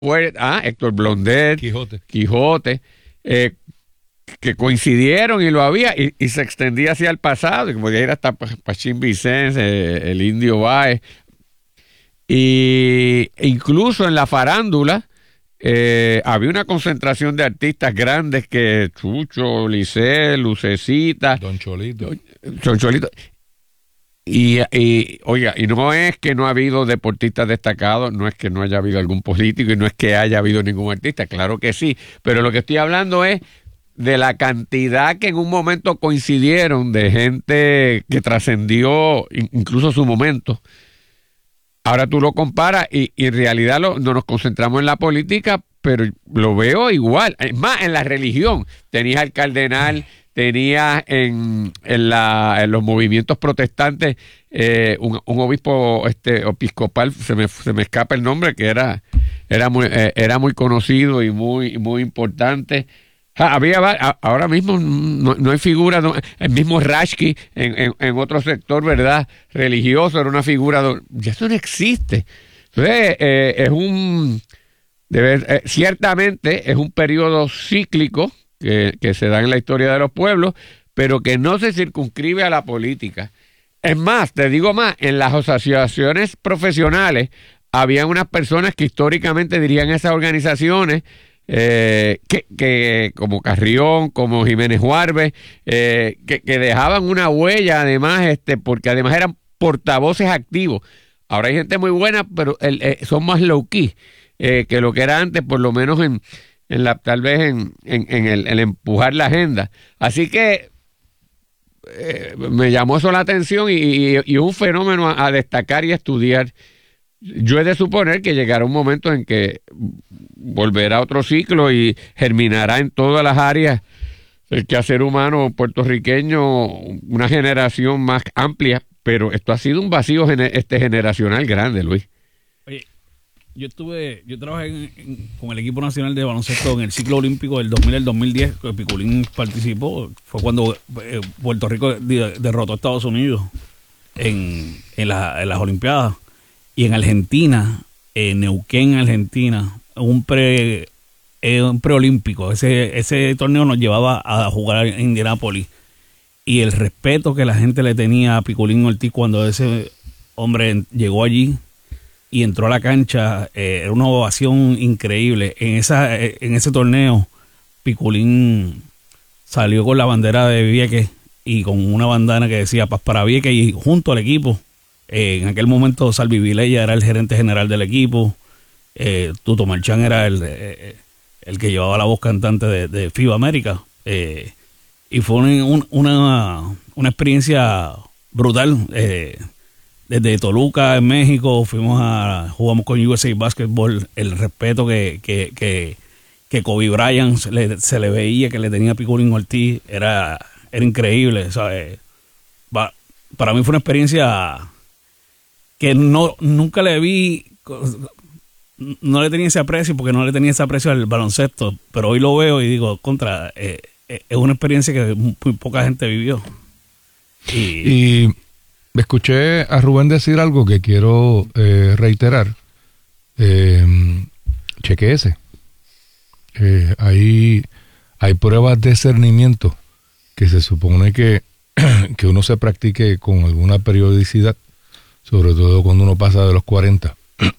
Héctor Blondet, Quijote, que coincidieron y lo había, y se extendía hacia el pasado, y como podía ir hasta Pachín Vicens, el Indio Báez, y incluso en la farándula había una concentración de artistas grandes que Chucho, Licey, Lucecita, Don Cholito. Y oiga, y no es que no ha habido deportistas destacados, no es que no haya habido algún político y no es que haya habido ningún artista, claro que sí, pero lo que estoy hablando es de la cantidad que en un momento coincidieron de gente que trascendió incluso su momento. Ahora tú lo comparas y en realidad no nos concentramos en la política, pero lo veo igual. Es más, en la religión. Tenías al cardenal, tenías en los movimientos protestantes un obispo episcopal, se me escapa el nombre, que era muy conocido y muy importante. Ahora mismo no hay figura, el mismo Rashki en otro sector, ¿verdad? Religioso, era una figura, ya eso no existe. Entonces, ciertamente es un periodo cíclico que se da en la historia de los pueblos, pero que no se circunscribe a la política. Es más, te digo más, en las asociaciones profesionales habían unas personas que históricamente dirían esas organizaciones, que como Carrión, como Jiménez Juárez, que dejaban una huella además, porque además eran portavoces activos. Ahora hay gente muy buena, pero son más low key que lo que era antes, por lo menos tal vez en el empujar la agenda. Así que me llamó eso la atención y un fenómeno a destacar y a estudiar. Yo he de suponer que llegará un momento en que volverá otro ciclo y germinará en todas las áreas el quehacer humano puertorriqueño, una generación más amplia, pero esto ha sido un vacío generacional grande, Luis. Oye, yo trabajé con el equipo nacional de baloncesto en el ciclo olímpico del 2000 al 2010, que Piculín participó. Fue cuando Puerto Rico derrotó a Estados Unidos en las Olimpiadas. Y en Argentina, Neuquén, Argentina, un preolímpico. Ese torneo nos llevaba a jugar en Indianápolis. Y el respeto que la gente le tenía a Piculín Ortiz cuando ese hombre llegó allí y entró a la cancha, era una ovación increíble. En ese torneo, Piculín salió con la bandera de Vieques y con una bandana que decía Paz para Vieques, y junto al equipo. En aquel momento Salvi Vilella era el gerente general del equipo, Tuto Marchán era el que llevaba la voz cantante de FIBA América, y fue una experiencia brutal. Desde Toluca, en México, jugamos con USA Basketball. El respeto que Kobe Bryant se le veía que le tenía a Piculín Ortiz era increíble, ¿sabes? Para mí fue una experiencia que nunca le vi, no le tenía ese aprecio, porque no le tenía ese aprecio al baloncesto, pero hoy lo veo y digo, es una experiencia que muy poca gente vivió. Y escuché a Rubén decir algo que quiero reiterar. Chequéese. Hay pruebas de discernimiento que se supone que uno se practique con alguna periodicidad, sobre todo cuando uno pasa de los 40.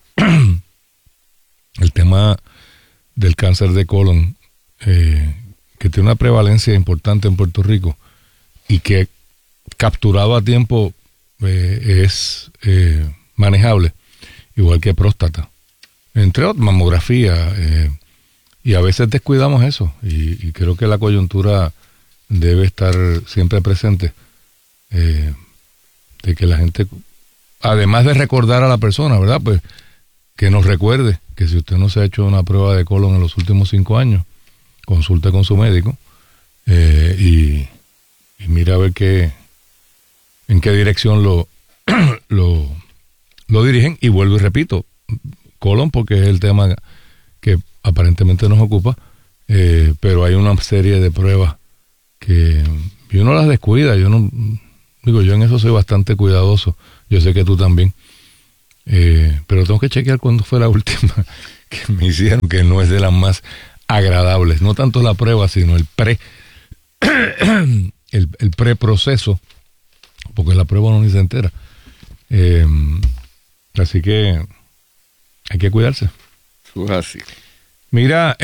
El tema del cáncer de colon, que tiene una prevalencia importante en Puerto Rico y que capturado a tiempo es manejable, igual que próstata, entre otras, mamografía, y a veces descuidamos eso, y creo que la coyuntura debe estar siempre presente, de que la gente, además de recordar a la persona, ¿verdad? Pues que nos recuerde que si usted no se ha hecho una prueba de colon en los últimos 5 años, consulte con su médico y mira a ver en qué dirección lo dirigen. Y vuelvo y repito, colon porque es el tema que aparentemente nos ocupa, pero hay una serie de pruebas que uno las descuida. Yo en eso soy bastante cuidadoso. Yo sé que tú también. Pero tengo que chequear cuándo fue la última que me hicieron, que no es de las más agradables. No tanto la prueba, sino el preproceso, porque la prueba no ni se entera. Así que hay que cuidarse. Así. Mira,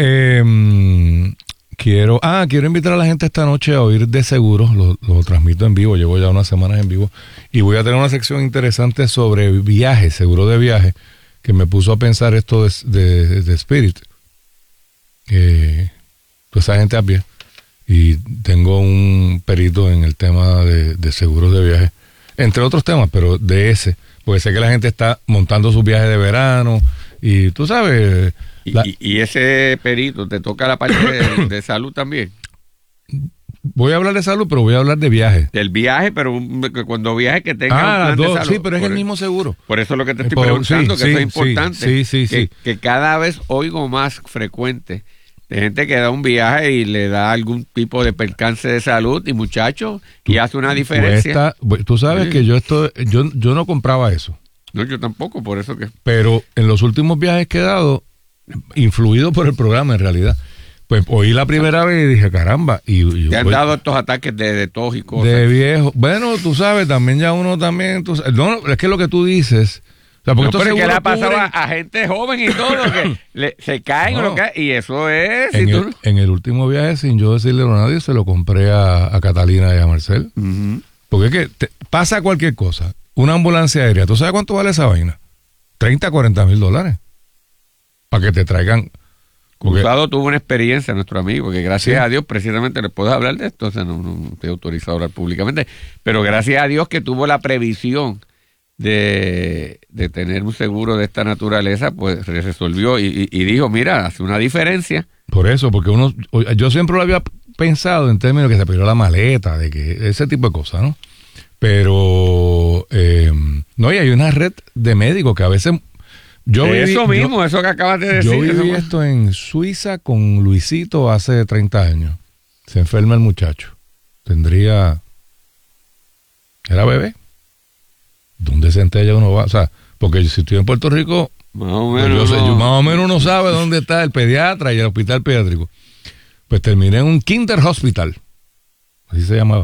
quiero invitar a la gente esta noche a oír De Seguros. Lo transmito en vivo, llevo ya unas semanas en vivo, y voy a tener una sección interesante sobre viajes, seguro de viaje, que me puso a pensar esto de Spirit. Pues esa gente a pie, y tengo un perito en el tema de seguros de viaje, entre otros temas, pero de ese, porque sé que la gente está montando sus viajes de verano, y tú sabes... Y ese perito, ¿te toca la parte de salud también? Voy a hablar de salud, pero voy a hablar de viaje. Del viaje, pero cuando viaje que tenga un plan de salud. Sí, pero es el mismo seguro. Por eso es lo que te estoy preguntando, que eso es importante. Sí. Que cada vez oigo más frecuente de gente que da un viaje y le da algún tipo de percance de salud, y muchachos, y hace una diferencia. Tú sabes que yo no compraba eso. No, yo tampoco, por eso que... Pero en los últimos viajes que he dado, influido por el programa en realidad, pues oí la primera vez y dije, caramba. Y te han dado estos ataques de tos y cosas. De viejo. Bueno, tú sabes, también ya uno también... No, es que lo que tú dices... O sea, porque pero es que le ha pasado a gente joven y todo, que se caen o lo caen, y eso es... En el último viaje, sin yo decirle a nadie, se lo compré a Catalina y a Marcel. Uh-huh. Porque es que pasa cualquier cosa. Una ambulancia aérea, ¿tú sabes cuánto vale esa vaina? $30,000-$40,000. Para que te traigan... Cruzado tuvo una experiencia, nuestro amigo, que gracias a Dios, precisamente le puedo hablar de esto, o sea, no estoy autorizado a hablar públicamente, pero gracias a Dios que tuvo la previsión de tener un seguro de esta naturaleza, pues se resolvió y dijo, mira, hace una diferencia. Por eso, porque yo siempre lo había pensado en términos de que se perdió la maleta, de que ese tipo de cosas, ¿no? Pero, no, y hay una red de médicos que a veces... Eso que acabas de decir. Yo viví esto en Suiza con Luisito hace 30 años. Se enferma el muchacho. Era bebé. ¿Dónde se entera uno va? O sea, porque si estoy en Puerto Rico, más o menos, más o menos uno sabe dónde está el pediatra y el hospital pediátrico. Pues terminé en un Kinder Hospital. Así se llamaba.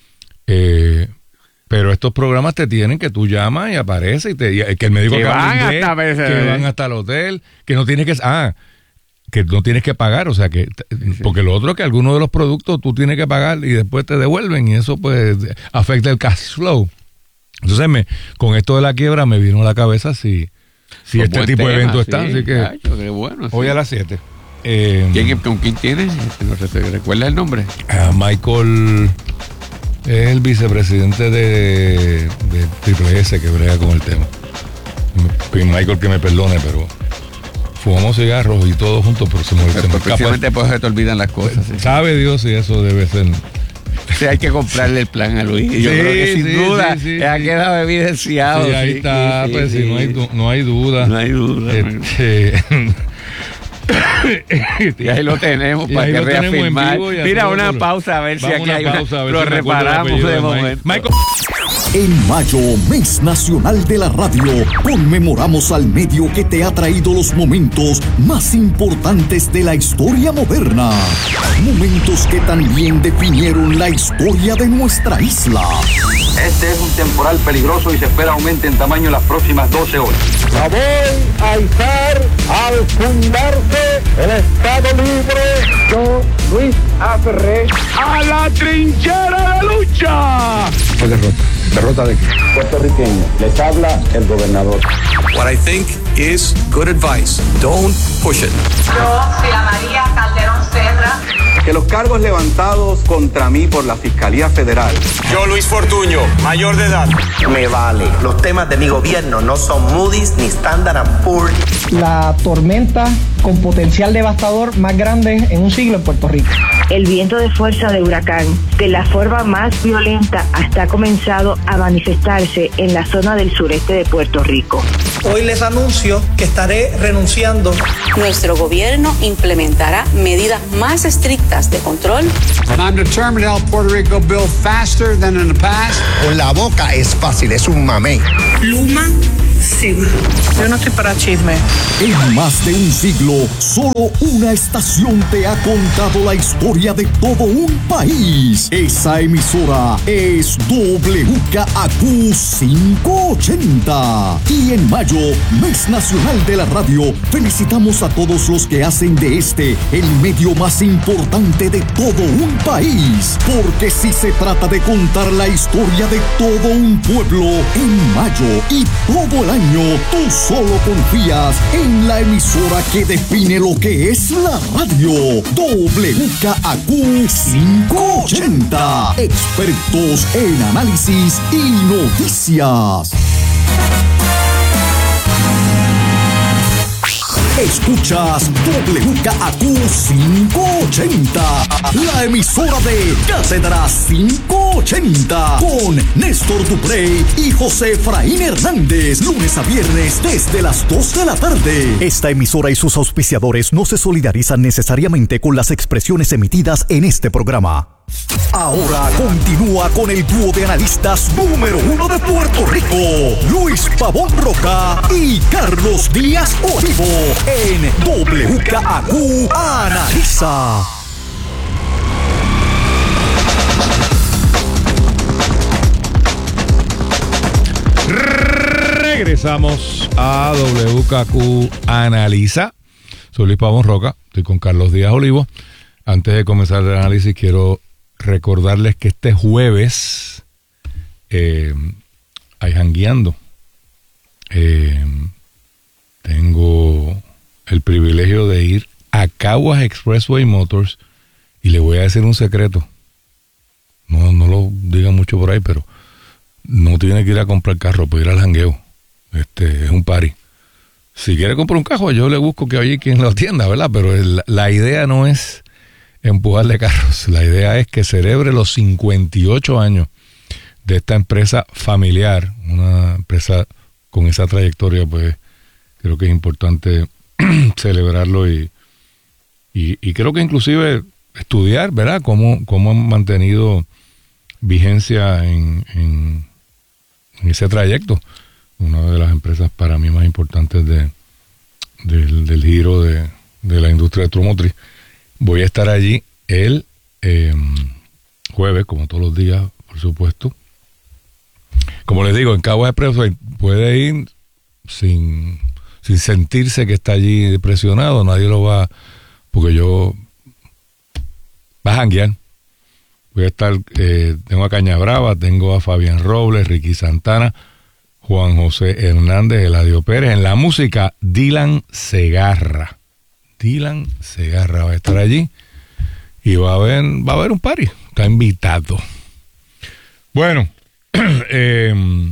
Pero estos programas te tienen que tú llamas y aparece y que el médico que van hasta el hotel, que no tienes que pagar, o sea que porque lo otro es que algunos de los productos tú tienes que pagar y después te devuelven, y eso pues afecta el cash flow. Entonces con esto de la quiebra me vino a la cabeza si este tipo de evento está, así que qué bueno, hoy a las 7. ¿Con quién tienes? No sé, ¿recuerdas el nombre? Michael. Es el vicepresidente de Triple S que brega con el tema. Y Michael, que me perdone, pero fumamos cigarros y todo juntos, pero se me precisamente pues se te olvidan las cosas. Sí. Sabe Dios si eso debe ser. Sí, hay que comprarle el plan a Luis. Yo creo que sin duda ha quedado evidenciado. Sí, ahí está, pues sí, no hay duda. No hay duda. Y ahí lo tenemos para que reafirmar. Mira, una pausa a ver si aquí lo reparamos de momento. En mayo, mes nacional de la radio, conmemoramos al medio que te ha traído los momentos más importantes de la historia moderna. Momentos que también definieron la historia de nuestra isla. Este es un temporal peligroso y se espera aumente en tamaño en las próximas 12 horas. La voy a izar al fundarse el Estado Libre. Yo, Luis Aferré, a la trinchera de lucha. ¿Derrota de qué? Puertorriqueño. Les habla el gobernador. What I think is good advice. Don't push it. Yo, Sila María Calderón Serra. Que los cargos levantados contra mí por la Fiscalía Federal. Yo, Luis Fortuño, mayor de edad. Me vale. Los temas de mi gobierno no son Moody's ni Standard & Poor's. La tormenta con potencial devastador más grande en un siglo en Puerto Rico. El viento de fuerza de huracán, de la forma más violenta, hasta comenzado a manifestarse en la zona del sureste de Puerto Rico. Hoy les anuncio que estaré renunciando. Nuestro gobierno implementará medidas más estrictas de control. And I'm determined to help Puerto Rico build faster than in the past. Con la boca es fácil, es un mamey. Luma Sí, yo no estoy para chisme. En más de un siglo, solo una estación te ha contado la historia de todo un país. Esa emisora es WKAQ 580. Y en mayo, Mes Nacional de la Radio, felicitamos a todos los que hacen de este el medio más importante de todo un país. Porque si se trata de contar la historia de todo un pueblo, en mayo y todo el año, tú solo confías en la emisora que define lo que es la radio. WKAQ 580. Expertos en análisis y noticias. Escuchas WKAQ 580, la emisora de Cátedra 580, con Néstor Duprey y José Efraín Hernández, lunes a viernes desde las 2 de la tarde. Esta emisora y sus auspiciadores no se solidarizan necesariamente con las expresiones emitidas en este programa. Ahora continúa con el dúo de analistas número 1 de Puerto Rico, Luis Pavón Roca y Carlos Díaz Olivo, en WKAQ Analiza. Regresamos a WKAQ Analiza. Soy Luis Pavón Roca, estoy con Carlos Díaz Olivo. Antes de comenzar el análisis, quiero recordarles que este jueves hay jangueando. Tengo el privilegio de ir a Caguas Expressway Motors y le voy a decir un secreto. No lo digan mucho por ahí, pero no tiene que ir a comprar carro, puede ir al jangueo. Es un party. Si quiere comprar un carro, yo le busco que haya quien lo atienda, ¿verdad? Pero la idea no es empujarle carros. La idea es que celebre los 58 años de esta empresa familiar, una empresa con esa trayectoria. Pues creo que es importante celebrarlo y creo que inclusive estudiar, ¿verdad? Cómo han mantenido vigencia en ese trayecto. Una de las empresas para mí más importantes del giro de la industria automotriz. Voy a estar allí el jueves, como todos los días, por supuesto. Como les digo, en Caguas Expressway puede ir sin sentirse que está allí presionado. Nadie lo va, porque va a janguear. Voy a estar, tengo a Caña Brava, tengo a Fabián Robles, Ricky Santana, Juan José Hernández, Eladio Pérez. En la música, Dylan Segarra. Dylan Segarra va a estar allí y va a haber un party. Está invitado. Bueno, ¿qué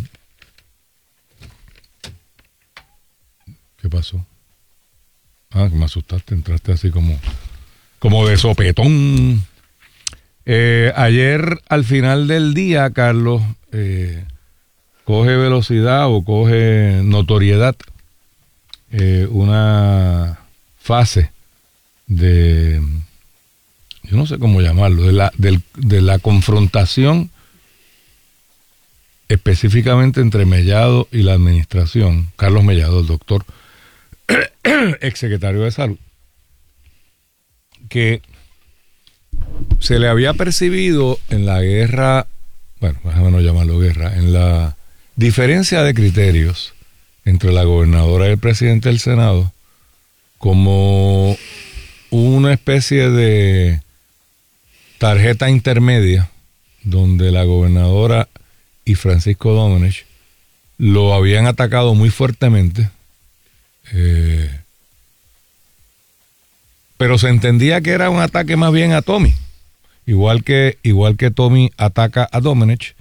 pasó? Que me asustaste, entraste así como de sopetón. Ayer al final del día, Carlos, coge velocidad o coge notoriedad una fase de, yo no sé cómo llamarlo, de la confrontación específicamente entre Mellado y la administración. Carlos Mellado, el doctor, exsecretario de Salud, que se le había percibido en la guerra, bueno, déjame no llamarlo guerra, en la diferencia de criterios entre la gobernadora y el presidente del Senado, como una especie de tarjeta intermedia donde la gobernadora y Francisco Domenech lo habían atacado muy fuertemente, pero se entendía que era un ataque más bien a Tommy, igual que Tommy ataca a Domenech,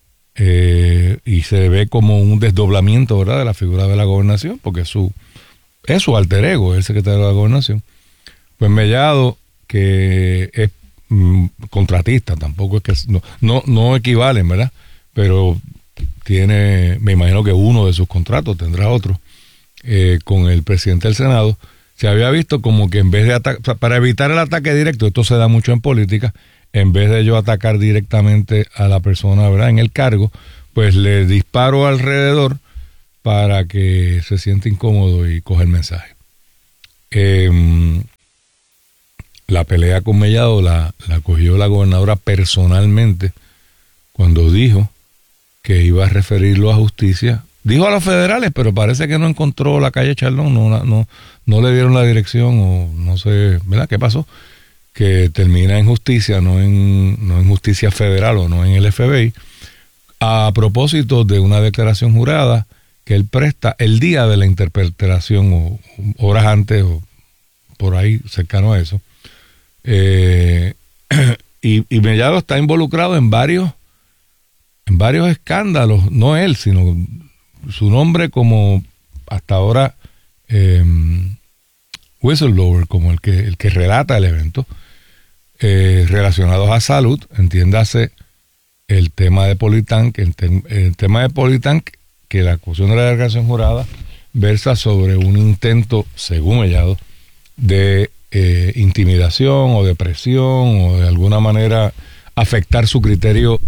y se ve como un desdoblamiento, ¿verdad?, de la figura de la gobernación, porque es su alter ego, el secretario de la gobernación. Pues Mellado, que es contratista, tampoco es que no equivalen, ¿verdad?, pero tiene, me imagino que uno de sus contratos tendrá otro, con el presidente del Senado, se había visto como que en vez de atacar, para evitar el ataque directo, esto se da mucho en política, en vez de yo atacar directamente a la persona, ¿verdad?, en el cargo, pues le disparo alrededor para que se sienta incómodo y coja el mensaje. La pelea con Mellado la cogió la gobernadora personalmente cuando dijo que iba a referirlo a justicia. Dijo a los federales, pero parece que no encontró la calle Charlón, no le dieron la dirección o no sé, ¿verdad? ¿Qué pasó? Que termina en justicia, no en justicia federal o no en el FBI, a propósito de una declaración jurada que él presta el día de la interpelación o horas antes o por ahí cercano a eso. Y Mellado está involucrado en varios escándalos, no él, sino su nombre como hasta ahora whistleblower, como el que relata el evento, relacionados a salud, entiéndase el tema de Politank, el tema de Politank, que la acusación de la declaración jurada versa sobre un intento, según Mellado, de intimidación o de presión o de alguna manera afectar su criterio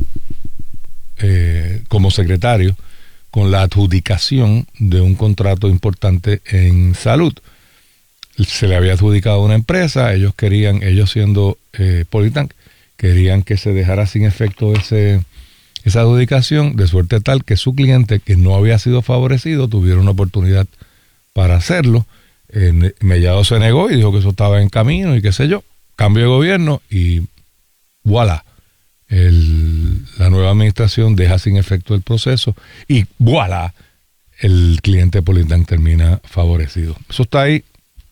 como secretario con la adjudicación de un contrato importante en salud. Se le había adjudicado a una empresa, ellos siendo Politank, querían que se dejara sin efecto esa adjudicación, de suerte tal que su cliente, que no había sido favorecido, tuviera una oportunidad para hacerlo. Mellado se negó y dijo que eso estaba en camino y qué sé yo. Cambio de gobierno y voilà. La nueva administración deja sin efecto el proceso y voilà, el cliente Politank termina favorecido. Eso está ahí.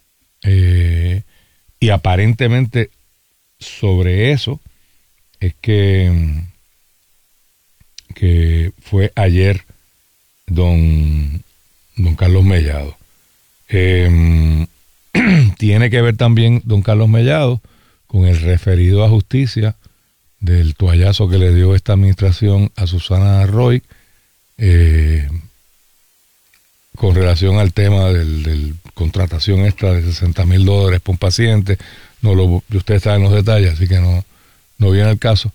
Y aparentemente sobre eso es que fue ayer don Carlos Mellado. Tiene que ver también don Carlos Mellado con el referido a justicia del toallazo que le dio esta administración a Susana Roy con relación al tema del contratación extra de $60,000 por un paciente. Ustedes saben los detalles, así que no viene el caso.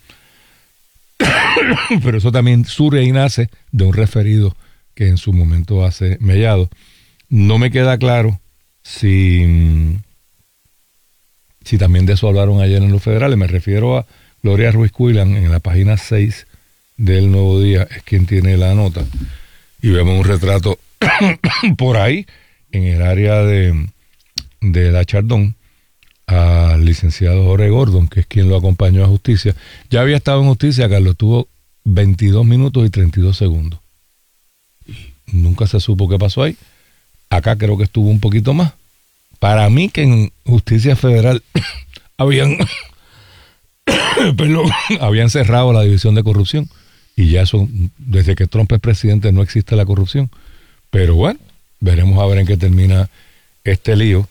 Pero eso también surge y nace de un referido que en su momento hace Mellado. No me queda claro si también de eso hablaron ayer en los federales. Me refiero a Gloria Ruiz Cuilan, en la página 6 del Nuevo Día, es quien tiene la nota. Y vemos un retrato por ahí, en el área de la Chardón, al licenciado Jorge Gordon, que es quien lo acompañó a justicia. Ya había estado en justicia, Carlos, tuvo 22 minutos y 32 segundos. Y nunca se supo qué pasó ahí. Acá creo que estuvo un poquito más. Para mí que en justicia federal habían cerrado la división de corrupción y ya eso, desde que Trump es presidente, no existe la corrupción. Pero bueno, veremos a ver en qué termina este lío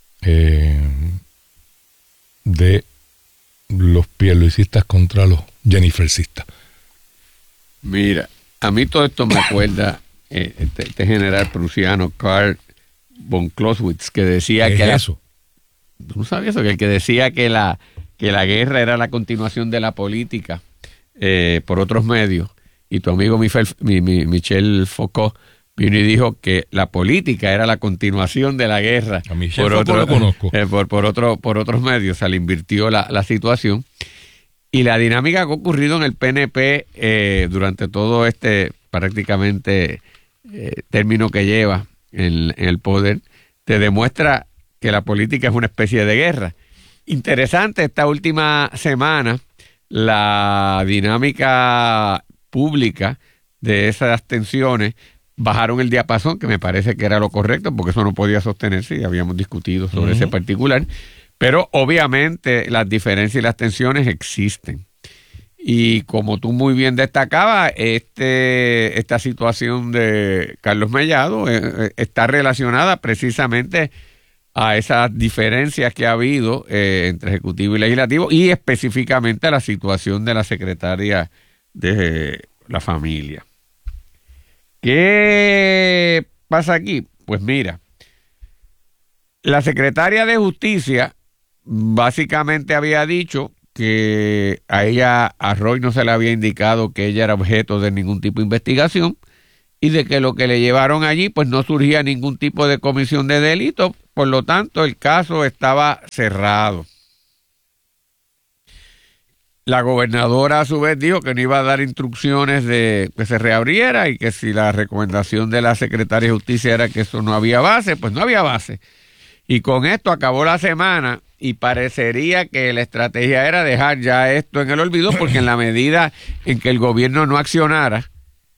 de los pierluisistas contra los jennifercistas. Mira, a mí todo esto me acuerda este general prusiano Karl von Clausewitz, que decía que eso. ¿Tú no sabías eso? Que decía que la guerra era la continuación de la política por otros medios. Y tu amigo Michel Foucault vino y dijo que la política era la continuación de la guerra. A Michel Foucault lo conozco. Por otros medios. Se le invirtió la situación. Y la dinámica que ha ocurrido en el PNP durante todo este prácticamente término que lleva en el poder, te demuestra que la política es una especie de guerra. Interesante esta última semana la dinámica pública de esas tensiones. Bajaron el diapasón, que me parece que era lo correcto, porque eso no podía sostenerse y habíamos discutido sobre ese particular. Pero obviamente las diferencias y las tensiones existen. Y como tú muy bien destacabas, esta situación de Carlos Mellado está relacionada precisamente a esas diferencias que ha habido entre Ejecutivo y Legislativo y específicamente a la situación de la secretaria de la familia. ¿Qué pasa aquí? Pues mira, la secretaria de Justicia básicamente había dicho que a Roy no se le había indicado que ella era objeto de ningún tipo de investigación y de que lo que le llevaron allí pues no surgía ningún tipo de comisión de delito, por lo tanto el caso estaba cerrado. La gobernadora a su vez dijo que no iba a dar instrucciones de que se reabriera y que si la recomendación de la secretaria de Justicia era que eso no había base, pues no había base. Y con esto acabó la semana y parecería que la estrategia era dejar ya esto en el olvido, porque en la medida en que el gobierno no accionara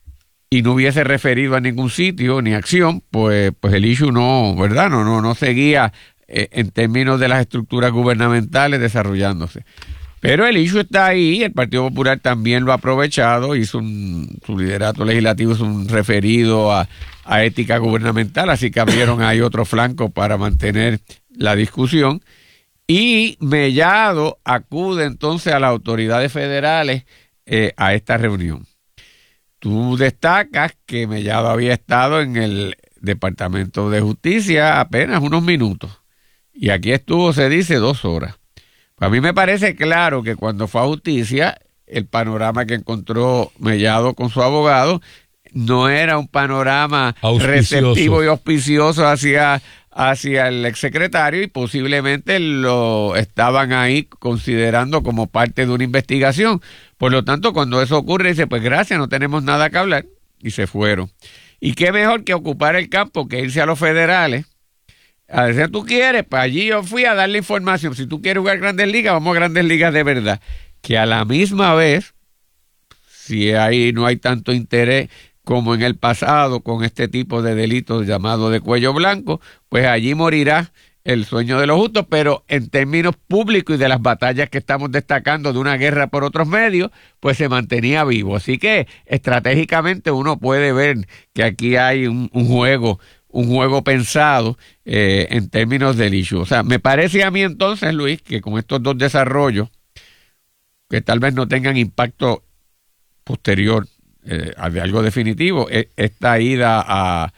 y no hubiese referido a ningún sitio ni acción, pues el issue no, ¿verdad? No seguía en términos de las estructuras gubernamentales desarrollándose. Pero el issue está ahí, el Partido Popular también lo ha aprovechado, su liderato legislativo es un referido a ética gubernamental, así que abrieron ahí otro flanco para mantener la discusión. Y Mellado acude entonces a las autoridades federales a esta reunión. Tú destacas que Mellado había estado en el Departamento de Justicia apenas unos minutos, y aquí estuvo, se dice, 2 horas. A mí me parece claro que cuando fue a Justicia, el panorama que encontró Mellado con su abogado no era un panorama receptivo y auspicioso hacia el exsecretario, y posiblemente lo estaban ahí considerando como parte de una investigación. Por lo tanto, cuando eso ocurre, dice, pues gracias, no tenemos nada que hablar, y se fueron. Y qué mejor que ocupar el campo que irse a los federales. A decir, tú quieres, pues allí yo fui a darle información. Si tú quieres jugar Grandes Ligas, vamos a Grandes Ligas de verdad. Que a la misma vez, si ahí no hay tanto interés como en el pasado con este tipo de delitos llamado de cuello blanco, pues allí morirá el sueño de los justos, pero en términos públicos y de las batallas que estamos destacando de una guerra por otros medios, pues se mantenía vivo. Así que estratégicamente uno puede ver que aquí hay un juego pensado en términos del issue. O sea, me parece a mí entonces, Luis, que con estos 2 desarrollos, que tal vez no tengan impacto posterior de algo definitivo, esta ida a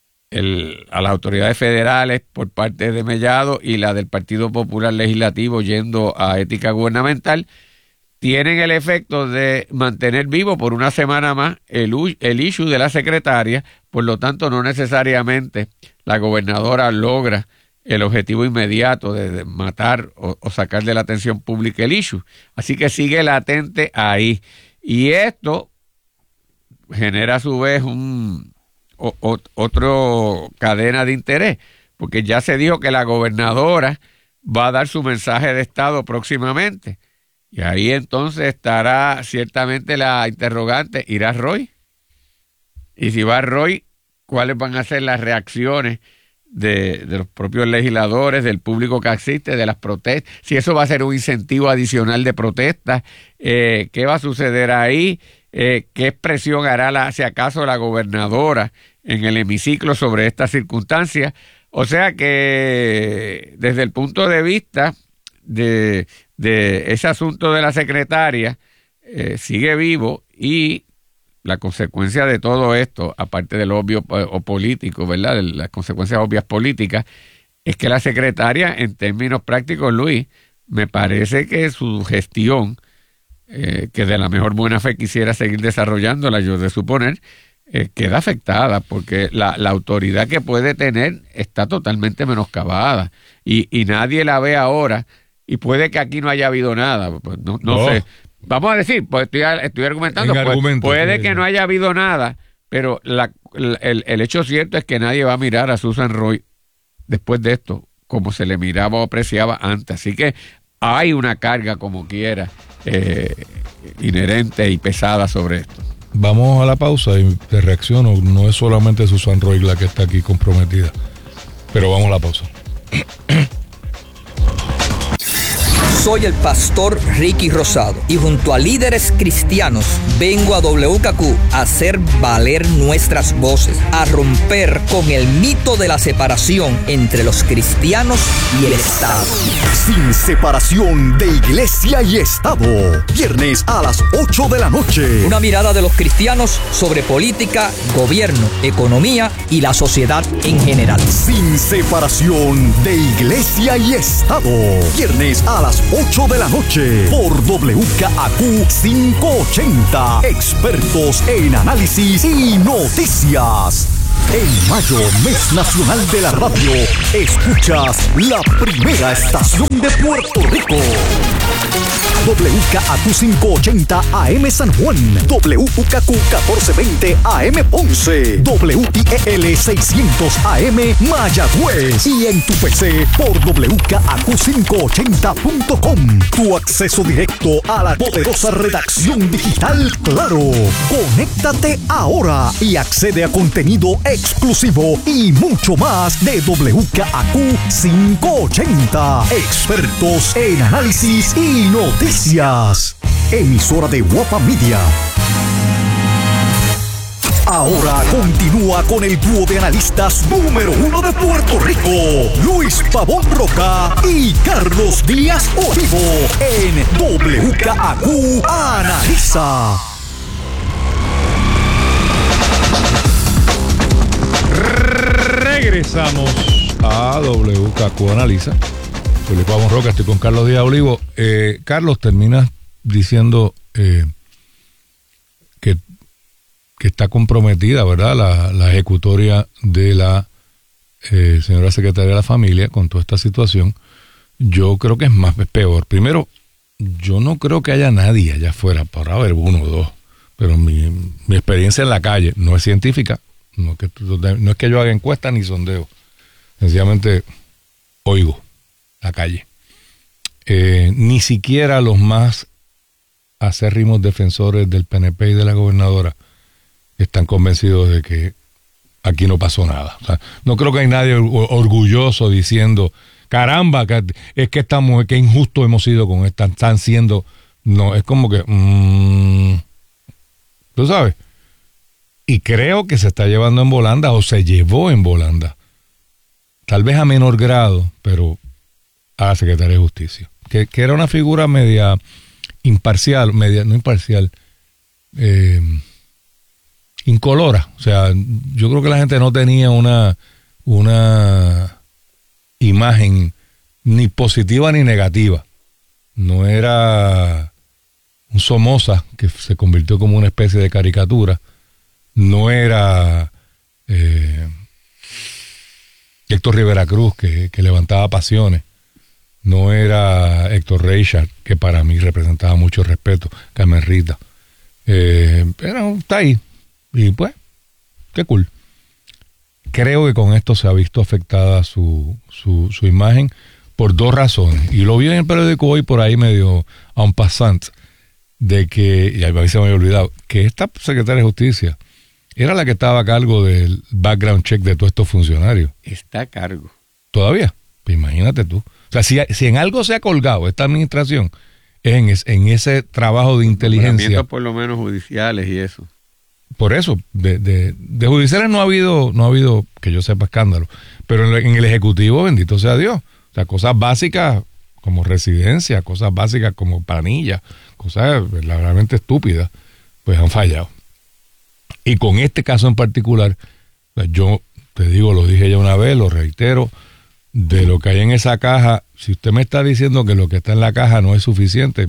las autoridades federales por parte de Mellado y la del Partido Popular Legislativo yendo a ética gubernamental, tienen el efecto de mantener vivo por una semana más el issue de la secretaria. Por lo tanto, no necesariamente la gobernadora logra el objetivo inmediato de matar o sacar de la atención pública el issue. Así que sigue latente ahí. Y esto genera a su vez otro cadena de interés, porque ya se dijo que la gobernadora va a dar su mensaje de Estado próximamente. Y ahí entonces estará ciertamente la interrogante, ¿irá Roy? Y si va Roy, ¿cuáles van a ser las reacciones de los propios legisladores, del público que asiste, de las protestas? Si eso va a ser un incentivo adicional de protestas, ¿qué va a suceder ahí? ¿Qué expresión hará si acaso la gobernadora en el hemiciclo sobre estas circunstancias? O sea que desde el punto de vista de ese asunto de la secretaria, sigue vivo, y la consecuencia de todo esto, aparte del obvio o político, ¿verdad? De las consecuencias obvias políticas, es que la secretaria, en términos prácticos, Luis, me parece que su gestión, que de la mejor buena fe quisiera seguir desarrollándola, yo de suponer, queda afectada, porque la autoridad que puede tener está totalmente menoscabada, y nadie la ve ahora. Y puede que aquí no haya habido nada, pues no sé. Vamos a decir, pues estoy argumentando, puede que no haya habido nada, pero el hecho cierto es que nadie va a mirar a Susan Roy después de esto como se le miraba o apreciaba antes. Así que hay una carga, como quiera, inherente y pesada sobre esto. Vamos a la pausa y te reacciono. No es solamente Susan Roy la que está aquí comprometida, pero vamos a la pausa. Soy el pastor Ricky Rosado y junto a líderes cristianos vengo a WKQ a hacer valer nuestras voces, a romper con el mito de la separación entre los cristianos y el Estado. Sin separación de iglesia y Estado. Viernes a las 8 de la noche. Una mirada de los cristianos sobre política, gobierno, economía y la sociedad en general. Sin separación de iglesia y Estado. Viernes a las 8 8 de la noche por WKAQ 580. Expertos en análisis y noticias. En mayo, mes nacional de la radio, escuchas la primera estación de Puerto Rico. WKAQ 580 AM San Juan, WKQ 1420 AM Ponce, WIEL 600 AM Mayagüez y en tu PC por WKAQ580.com. Tu acceso directo a la poderosa redacción digital Claro. Conéctate ahora y accede a contenido exclusivo y mucho más de WKAQ 580. Expertos en análisis y noticias. Emisora de Guapa Media. Ahora continúa con el dúo de analistas número 1 de Puerto Rico, Luis Pavón Roca y Carlos Díaz Olivo, en WKAQ Analiza. Regresamos a WKAQ Analiza. Soy Luis Pavón Roca, estoy con Carlos Díaz Olivo. Carlos, terminas diciendo que está comprometida, ¿verdad?, la ejecutoria de la señora secretaria de la familia con toda esta situación. Yo creo que es peor. Primero, yo no creo que haya nadie allá afuera, para haber uno o dos, pero mi experiencia en la calle no es científica, no es que yo haga encuestas ni sondeo, sencillamente oigo la calle. Ni siquiera los más acérrimos defensores del PNP y de la gobernadora están convencidos de que aquí no pasó nada. O sea, no creo que hay nadie orgulloso diciendo, caramba, es que estamos, que injusto hemos sido con esta, están siendo. No, es como que, tú sabes. Y creo que se está llevando en volanda, o se llevó en volanda, tal vez a menor grado, pero a la Secretaría de Justicia, que era una figura media imparcial, no imparcial, incolora. O sea, yo creo que la gente no tenía una imagen ni positiva ni negativa. No era un Somoza que se convirtió como una especie de caricatura. No era Héctor Rivera Cruz que levantaba pasiones. No era Héctor Reichard, que para mí representaba mucho respeto, Carmen Rita. Pero está ahí. Y pues, qué cool. Creo que con esto se ha visto afectada su imagen por dos razones. Y lo vi en el periódico hoy por ahí medio a un passant, de que, y a mí se me había olvidado, que esta secretaria de Justicia era la que estaba a cargo del background check de todos estos funcionarios. Está a cargo. ¿Todavía? Pues imagínate tú. O sea, si en algo se ha colgado esta administración, es en ese trabajo de inteligencia. Por lo menos judiciales y eso. Por eso, de judiciales no ha habido, que yo sepa, escándalo. Pero en el Ejecutivo, bendito sea Dios. O sea, cosas básicas como residencia, cosas básicas como planilla, cosas verdaderamente estúpidas, pues han fallado. Y con este caso en particular, yo te digo, lo dije ya una vez, lo reitero, de lo que hay en esa caja, si usted me está diciendo que lo que está en la caja no es suficiente,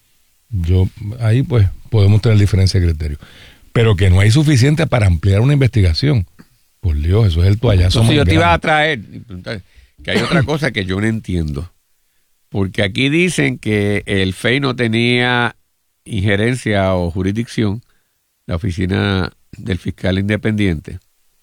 ahí pues podemos tener diferencia de criterio. Pero que no hay suficiente para ampliar una investigación. Por Dios, eso es el toallazo. Entonces yo te iba a traer que hay otra cosa que yo no entiendo. Porque aquí dicen que el FEI no tenía injerencia o jurisdicción, la oficina del fiscal independiente,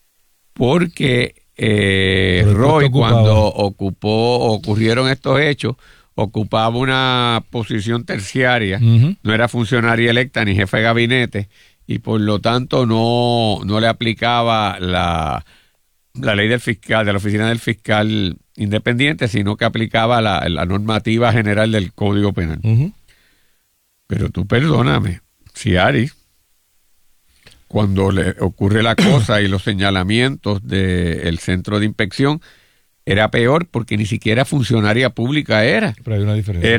porque Roy, cuando ocurrieron estos hechos, ocupaba una posición terciaria, no era funcionaria electa ni jefe de gabinete, y por lo tanto no le aplicaba la ley del fiscal, de la oficina del fiscal independiente, sino que aplicaba la normativa general del Código Penal. Pero tú perdóname, Ciari, cuando le ocurre la cosa y los señalamientos del centro de inspección, era peor porque ni siquiera funcionaria pública era. Pero hay una diferencia.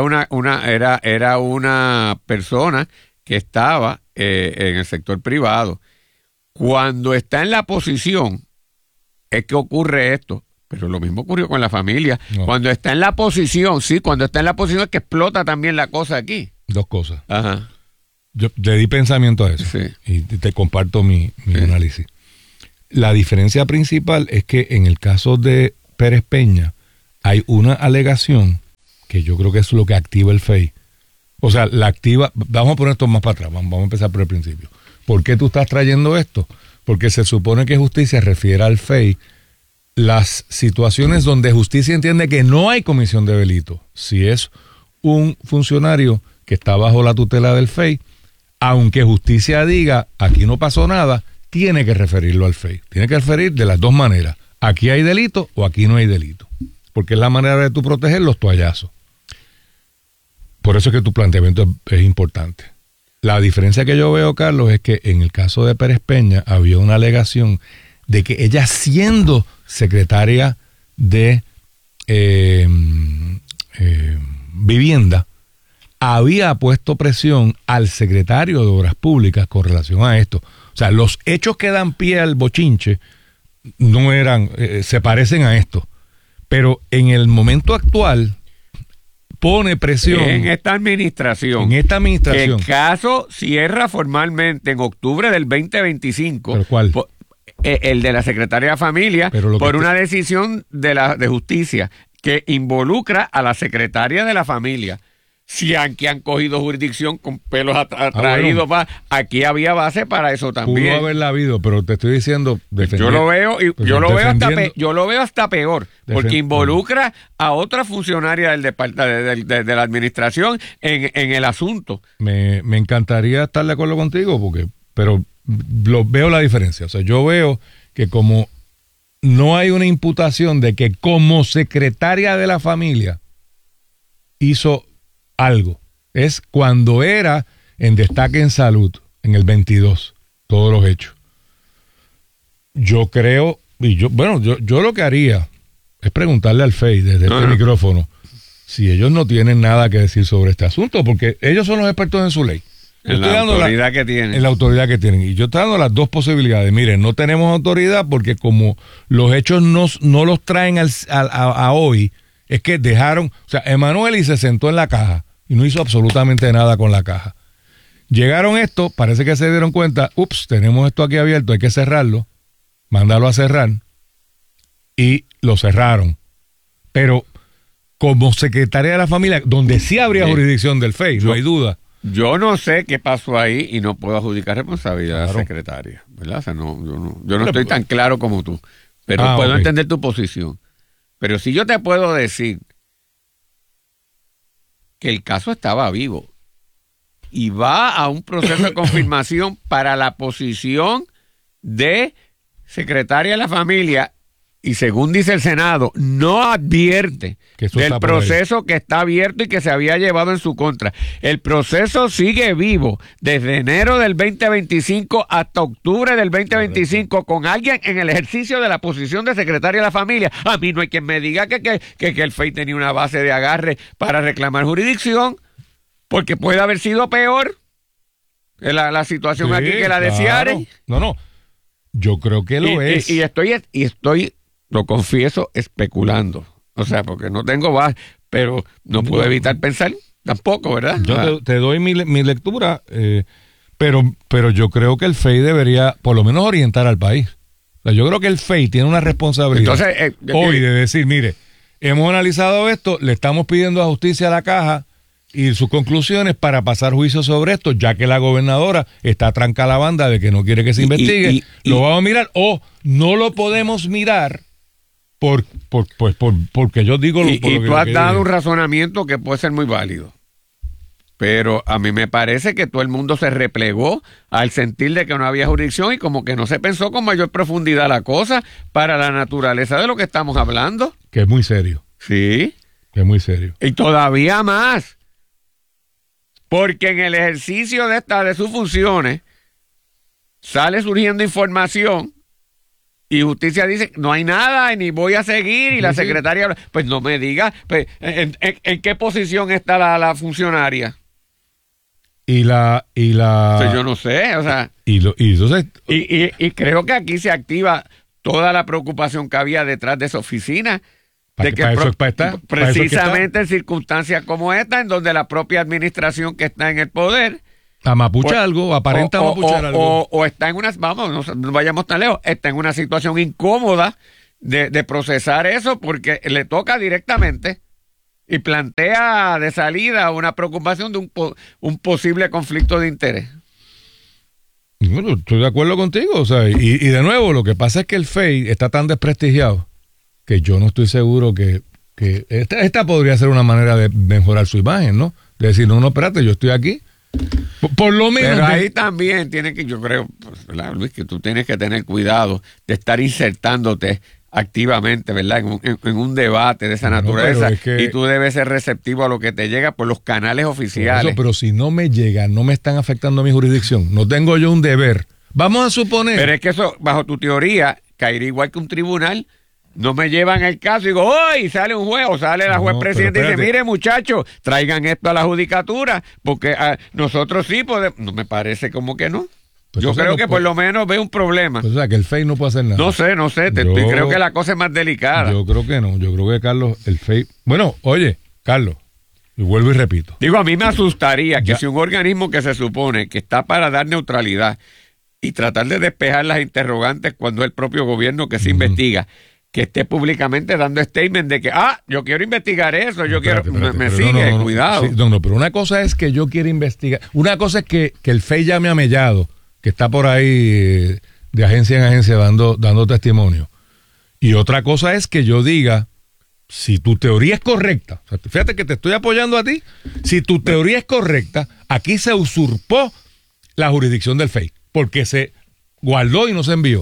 Era una persona que estaba en el sector privado. Cuando está en la posición es que ocurre esto. Pero lo mismo ocurrió con la familia. No. Cuando está en la posición, sí, cuando está en la posición es que explota también la cosa aquí. Dos cosas. Ajá. Yo le di pensamiento a eso, sí. Y te comparto mi análisis. La diferencia principal es que en el caso de Pérez Peña hay una alegación que yo creo que es lo que activa el FEI. O sea, la activa, vamos a poner esto más para atrás, vamos a empezar por el principio. ¿Por qué tú estás trayendo esto? Porque se supone que justicia refiere al FEI las situaciones donde justicia entiende que no hay comisión de delito. Si es un funcionario que está bajo la tutela del FEI, aunque justicia diga aquí no pasó nada, tiene que referirlo al FEI. Tiene que referir de las dos maneras. Aquí hay delito o aquí no hay delito. Porque es la manera de tú proteger los toallazos. Por eso es que tu planteamiento es importante. La diferencia que yo veo, Carlos, es que en el caso de Pérez Peña había una alegación de que ella, siendo secretaria de Vivienda, había puesto presión al secretario de Obras Públicas con relación a esto. O sea, los hechos que dan pie al bochinche no eran, se parecen a esto. Pero en el momento actual pone presión. En esta administración. El caso cierra formalmente en octubre del 2025. ¿Pero cuál? El de la Secretaría de Familia, por una decisión de justicia que involucra a la Secretaria de la Familia. Si aquí han cogido jurisdicción con pelos atraídos, bueno, aquí había base para eso también. Pudo haberla habido, pero te estoy diciendo, yo lo veo y yo lo veo hasta peor, porque involucra a otra funcionaria del de la administración en el asunto. Me encantaría estar de acuerdo contigo, pero veo la diferencia. O sea, yo veo que como no hay una imputación de que como secretaria de la familia hizo algo, es cuando era en Destaque en Salud, en el 22, todos los hechos. Yo creo, yo lo que haría es preguntarle al FEI desde este micrófono si ellos no tienen nada que decir sobre este asunto, porque ellos son los expertos en su ley. En la autoridad que tienen. En la autoridad que tienen. Y yo estoy dando las dos posibilidades. Miren, no tenemos autoridad porque como los hechos no los traen a hoy, es que dejaron, o sea, Emanueli se sentó en la caja y no hizo absolutamente nada con la caja. Llegaron esto, parece que se dieron cuenta, tenemos esto aquí abierto, hay que cerrarlo, mándalo a cerrar, y lo cerraron. Pero como secretaria de la familia, donde sí habría jurisdicción del FEI, no hay duda. Yo no sé qué pasó ahí y no puedo adjudicar responsabilidad a la secretaria, ¿verdad? O sea, yo no estoy tan claro como tú, pero puedo entender tu posición. Pero si yo te puedo decir que el caso estaba vivo y va a un proceso de confirmación para la posición de secretaria de la familia, y según dice el Senado, no advierte del proceso que está abierto y que se había llevado en su contra. El proceso sigue vivo desde enero del 2025 hasta octubre del 2025 con alguien en el ejercicio de la posición de secretaria de la familia. A mí no hay quien me diga que el FEI tenía una base de agarre para reclamar jurisdicción, porque puede haber sido peor la situación aquí que la de Ciare. No, yo creo que lo es. Y estoy, lo confieso, especulando. O sea, porque no tengo base, pero no puedo evitar pensar tampoco, ¿verdad? Yo te doy mi lectura, pero yo creo que el FEI debería por lo menos orientar al país. O sea, yo creo que el FEI tiene una responsabilidad hoy de decir, mire, hemos analizado esto, le estamos pidiendo a justicia a la caja y sus conclusiones para pasar juicio sobre esto, ya que la gobernadora está tranca la banda de que no quiere que se investigue, lo vamos a mirar o no lo podemos mirar porque yo digo y tú has dado un razonamiento que puede ser muy válido, pero a mí me parece que todo el mundo se replegó al sentir de que no había jurisdicción y como que no se pensó con mayor profundidad la cosa para la naturaleza de lo que estamos hablando. Que es muy serio. Sí. Que es muy serio. Y todavía más, porque en el ejercicio de sus funciones sale surgiendo información y justicia dice, no hay nada, ni voy a seguir, y la secretaria, pues no me diga, pues, ¿en qué posición está la funcionaria? Y pues yo no sé, o sea. Y entonces. Y creo que aquí se activa toda la preocupación que había detrás de esa oficina. De que precisamente en circunstancias como esta, en donde la propia administración que está en el poder amapucha algo, aparenta amapuchar algo. O está en una, vamos, no vayamos tan lejos, está en una situación incómoda de procesar eso porque le toca directamente y plantea de salida una preocupación de un posible conflicto de interés. Bueno, estoy de acuerdo contigo, o sea, y de nuevo, lo que pasa es que el FEI está tan desprestigiado que yo no estoy seguro que esta podría ser una manera de mejorar su imagen, ¿no? De decir, no, espérate, yo estoy aquí. Por lo menos. Pero ahí también tiene que, yo creo, ¿verdad, Luis? Que tú tienes que tener cuidado de estar insertándote activamente, ¿verdad? En un debate de esa naturaleza. Y tú debes ser receptivo a lo que te llega por los canales oficiales. Pero si no me llega, no me están afectando a mi jurisdicción. No tengo yo un deber. Vamos a suponer. Pero es que eso, bajo tu teoría, caería igual que un tribunal. No me llevan el caso y digo, ¡hoy! Sale un juez o sale la juez presidenta y dice, mire muchachos, traigan esto a la judicatura, porque nosotros sí podemos. No me parece como que no. Pues yo creo que por lo menos ve un problema. Pues, o sea, que el FEI no puede hacer nada. No sé, creo que la cosa es más delicada. Yo creo que no, yo creo que Carlos, el FEI. Bueno, oye, Carlos, y vuelvo y repito. Digo, a mí me asustaría que si un organismo que se supone que está para dar neutralidad y tratar de despejar las interrogantes cuando es el propio gobierno que se investiga, que esté públicamente dando statement de que, yo quiero investigar eso, yo quiero, me sigue, cuidado. Sí, pero una cosa es que yo quiero investigar, una cosa es que el FEI llame a Mellado, que está por ahí de agencia en agencia dando testimonio, y otra cosa es que yo diga, si tu teoría es correcta, o sea, fíjate que te estoy apoyando a ti, si tu teoría es correcta, aquí se usurpó la jurisdicción del FEI, porque se guardó y no se envió.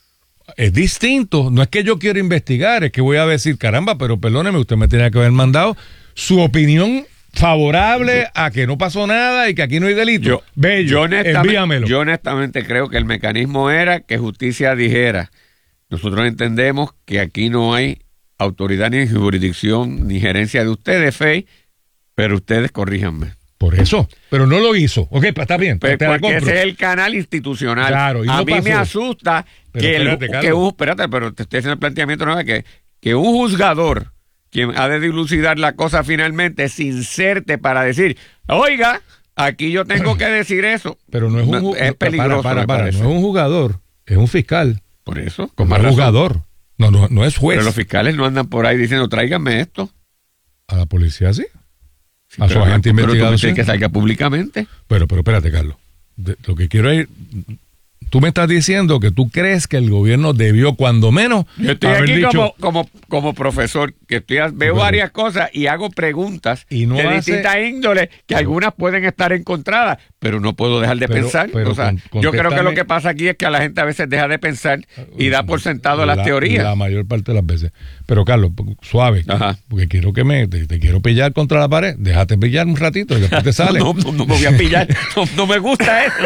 Es distinto, no es que yo quiero investigar, es que voy a decir, caramba, pero perdóneme, usted me tenía que haber mandado su opinión favorable a que no pasó nada y que aquí no hay delito. Envíamelo. Yo honestamente creo que el mecanismo era que justicia dijera, nosotros entendemos que aquí no hay autoridad ni jurisdicción ni gerencia de ustedes, FEI, pero ustedes corríjanme. Por eso, pero no lo hizo. Ok, está bien. Porque ese es el canal institucional. Claro, y a no mí pasó. Me asusta pero te estoy haciendo el planteamiento nuevo que un juzgador, quien ha de dilucidar la cosa finalmente, se inserte para decir, oiga, aquí yo tengo que decir eso. Pero no es un jugador. Es peligroso. No es un jugador, es un fiscal. Por eso. Como un jugador. No es juez. Pero los fiscales no andan por ahí diciendo, tráiganme esto. A la policía sí. Sí, a su agente investigador. Pero tú que salga públicamente. Pero espérate, Carlos. Lo que quiero es... Tú me estás diciendo que tú crees que el gobierno debió, cuando menos, yo estoy haber aquí dicho, como profesor, que veo varias cosas y hago preguntas de distintas índoles, que algunas pueden estar encontradas, pero no puedo dejar de pensar. O sea, yo creo que lo que pasa aquí es que a la gente a veces deja de pensar y da por sentado las teorías. La mayor parte de las veces. Pero, Carlos, suave, porque quiero que te quiero pillar contra la pared. Déjate pillar un ratito y después te sale. no me voy a pillar. No me gusta eso.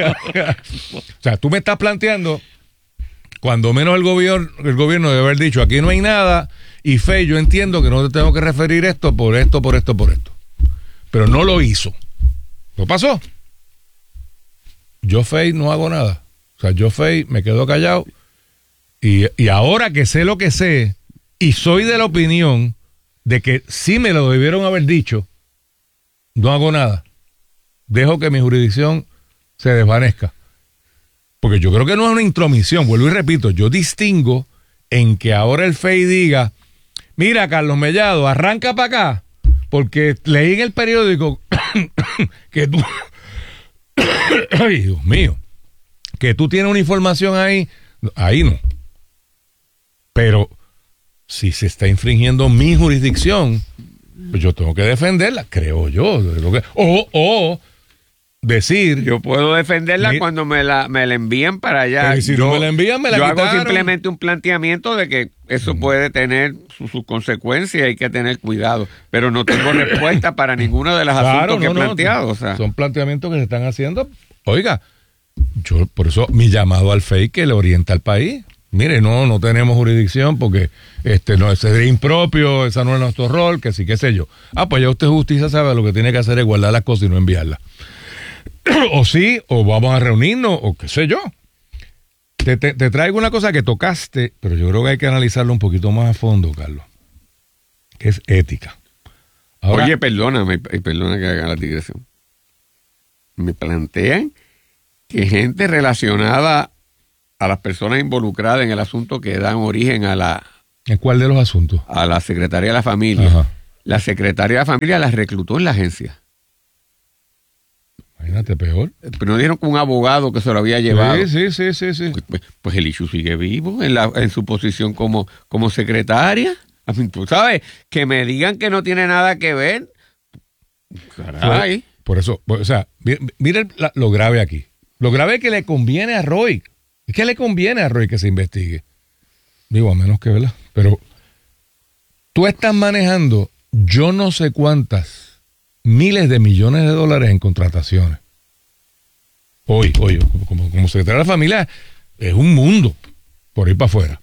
O sea, tú me estás planteando, cuando menos el gobierno debe haber dicho, aquí no hay nada, y FEI, yo entiendo que no te tengo que referir esto por esto. Pero no lo hizo. ¿No pasó? Yo, FEI, no hago nada. O sea, yo, FEI, me quedo callado, y ahora que sé lo que sé, y soy de la opinión de que sí me lo debieron haber dicho, no hago nada. Dejo que mi jurisdicción se desvanezca. Porque yo creo que no es una intromisión, vuelvo y repito, yo distingo en que ahora el FEI diga, mira, Carlos Mellado, arranca para acá, porque leí en el periódico que tú, ay, Dios mío, que tú tienes una información ahí no. Pero si se está infringiendo mi jurisdicción, pues yo tengo que defenderla, creo yo. O decir, yo puedo defenderla cuando me la envían para allá. Si no me la envían, me la quitaron. Hago simplemente un planteamiento de que eso puede tener sus consecuencias, hay que tener cuidado, pero no tengo respuesta para ninguno de los asuntos que he planteado. O sea, son planteamientos que se están haciendo. Oiga, yo por eso mi llamado al FEI que le orienta al país. Mire, no tenemos jurisdicción porque no, ese es impropio, esa no es nuestro rol, que sí, qué sé yo. Pues ya usted justicia sabe, lo que tiene que hacer es guardar las cosas y no enviarlas. O sí, o vamos a reunirnos, o qué sé yo. te traigo una cosa que tocaste, pero yo creo que hay que analizarlo un poquito más a fondo, Carlos, que es ética. Ahora, oye, perdona que haga la digresión. Me plantean que gente relacionada a las personas involucradas en el asunto que dan origen a la... ¿En cuál de los asuntos? A la secretaria de la familia. Ajá. La secretaria de la familia la reclutó en la agencia. Imagínate, peor. Pero no dieron con un abogado que se lo había llevado. Sí. Pues el issue sigue vivo en su posición como secretaria. A mí, tú sabes, que me digan que no tiene nada que ver. Caray. Por eso, o sea, mire lo grave aquí. Lo grave es que le conviene a Roy. Es que le conviene a Roy que se investigue. Digo, a menos que, ¿verdad? Pero tú estás manejando yo no sé cuántas miles de millones de dólares en contrataciones. Hoy, como secretario de la familia, es un mundo por ir para afuera.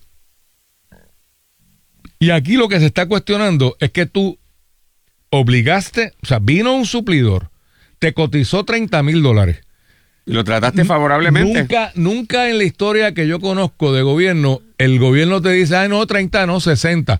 Y aquí lo que se está cuestionando es que tú obligaste, o sea, vino un suplidor, te cotizó $30,000. ¿Y lo trataste favorablemente? Nunca en la historia que yo conozco de gobierno, el gobierno te dice, ay, no, 30, no, 60.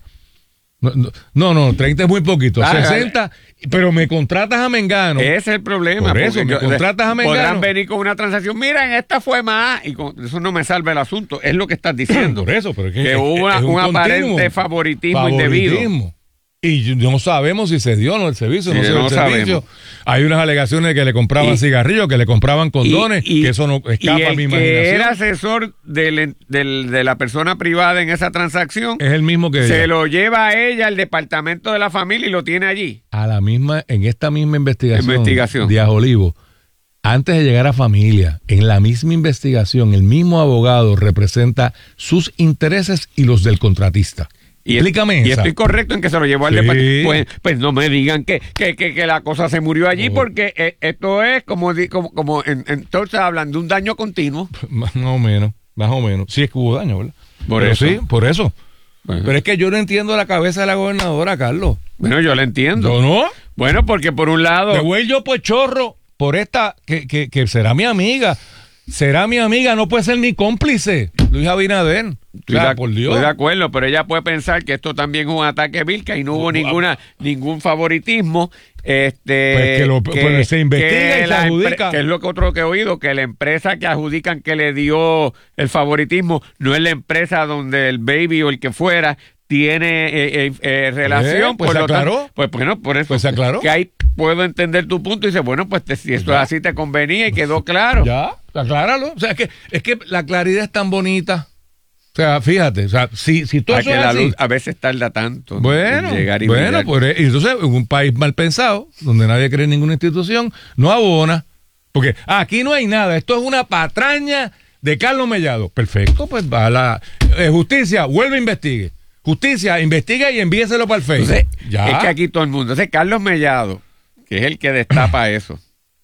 No, 30 es muy poquito, 60, pero me contratas a Mengano. Ese es el problema. Por eso, me contratas a Mengano. Podrán venir con una transacción, miren, esta fue más, y eso no me salva el asunto, es lo que estás diciendo. Por eso, pero es que hubo un aparente favoritismo indebido. Y no sabemos si se dio o no el servicio, sí, no se dio el servicio. Sabemos. Hay unas alegaciones de que le compraban cigarrillos, que le compraban condones, que eso no escapa a mi imaginación. Que era asesor de la persona privada en esa transacción. Es el mismo que se lo lleva a ella al departamento de la familia y lo tiene allí. En esta misma investigación. Díaz Olivo, antes de llegar a familia, en la misma investigación, el mismo abogado representa sus intereses y los del contratista. Explícame y estoy correcto en que se lo llevó al departamento. Pues no me digan que la cosa se murió allí, porque esto es como entonces hablan de un daño continuo. Más o menos. Sí es que hubo daño, ¿verdad? Por eso. Bueno. Pero es que yo no entiendo la cabeza de la gobernadora, Carlos. Bueno, yo la entiendo. ¿Yo no? Bueno, porque por un lado... Me voy yo pues chorro por esta, que será mi amiga. Será mi amiga, no puede ser mi cómplice, Luis Abinader. Por Dios. Estoy de acuerdo, pero ella puede pensar que esto también es un ataque vil, que ahí no hubo ningún favoritismo. Pues se investiga y se adjudica. Que es lo que otro que he oído, que la empresa que adjudican que le dio el favoritismo no es la empresa donde el baby o el que fuera tiene relación. Pues se aclaró. Por eso. Pues se aclaró. Que ahí puedo entender tu punto y dice, bueno, pues si esto es así te convenía y quedó claro. Ya, acláralo. O sea, es que la claridad es tan bonita. O sea, fíjate, o sea, si tú eso es así, luz a veces tarda tanto en llegar y bueno, pues, entonces en un país mal pensado, donde nadie cree en ninguna institución, no abona, porque aquí no hay nada, esto es una patraña de Carlos Mellado. Perfecto, pues va a la justicia, vuelve a investigue. Justicia, investiga y envíeselo para el Face. Entonces, ya. Es que aquí todo el mundo, entonces Carlos Mellado, que es el que destapa eso,